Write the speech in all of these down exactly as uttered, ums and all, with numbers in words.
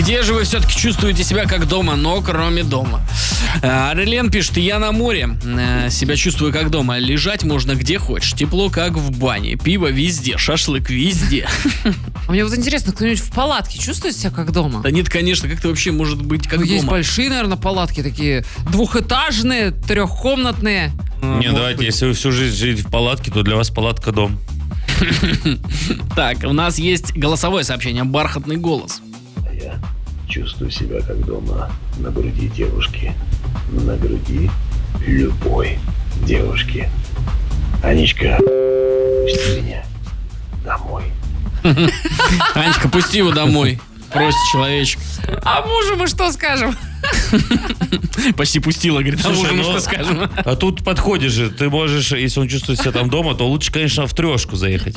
Где же вы все-таки чувствуете себя как дома, но кроме дома? Арелен пишет: я на море, себя чувствую как дома. Лежать можно где хочешь, тепло как в бане, пиво везде, шашлык везде. А мне вот интересно, кто-нибудь в палатке чувствует себя как дома? Да нет, конечно, как ты вообще может быть как ну, дома? Есть большие, наверное, палатки такие, двухэтажные, трехкомнатные. Не, давайте, быть. Если вы всю жизнь жили в палатке, то для вас палатка дом. Так, у нас есть голосовое сообщение, бархатный голос. Я чувствую себя как дома на груди девушки. На груди любой девушки. Анечка, пусти меня домой. Анечка, пусти его домой. Просит человечек. А мужу мы что скажем? Почти пустила, говорит, а мужу мы что скажем? А тут подходишь же, ты можешь, если он чувствует себя там дома, то лучше, конечно, в трешку заехать.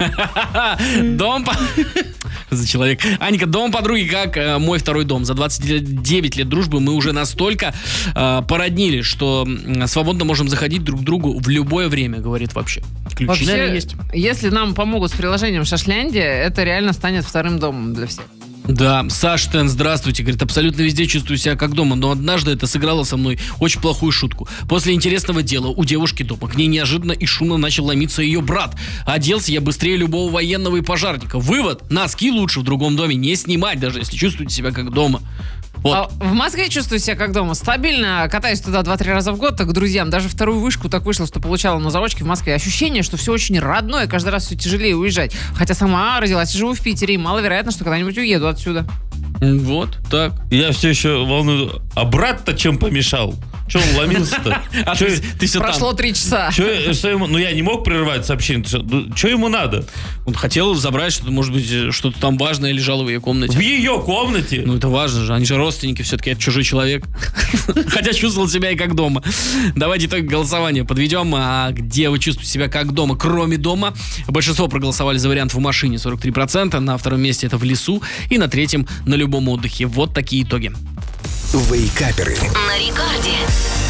Дом... За человек. Анька, дом подруги как э, мой второй дом. За двадцать девять лет дружбы мы уже настолько э, породнили, что э, свободно можем заходить друг к другу в любое время, говорит вообще. Ключи, вообще, наверное, есть. Если нам помогут с приложением Шашляндия, это реально станет вторым домом для всех. Да, Саш Тен, здравствуйте, говорит, абсолютно везде чувствую себя как дома, но однажды это сыграло со мной очень плохую шутку. После интересного дела у девушки дома к ней неожиданно и шумно начал ломиться ее брат. Оделся я быстрее любого военного и пожарника. Вывод: носки лучше в другом доме не снимать, даже если чувствуете себя как дома. Вот. А в Москве чувствую себя как дома. Стабильно катаюсь туда два-три раза в год, так к друзьям. Даже вторую вышку так вышло, что получала на заочке в Москве. Ощущение, что все очень родное, каждый раз все тяжелее уезжать. Хотя сама родилась и живу в Питере, и маловероятно, что когда-нибудь уеду отсюда. Вот так. Я все еще волную. А брат-то чем помешал? Че он ломился-то? А ты, ты все Прошло там. три часа. Че, что ему, ну я не мог прерывать сообщение. Что ему надо? Он хотел забрать что-то, может быть, что-то там важное лежало в ее комнате. В ее комнате? Ну это важно же, они же родственники, все-таки это чужой человек. Хотя чувствовал себя и как дома. Давайте итог голосования подведем. А где вы чувствуете себя как дома, кроме дома? Большинство проголосовали за вариант в машине, сорок три процента. На втором месте это в лесу. И на третьем на любом отдыхе. Вот такие итоги. Вейкаперы. На рекорде.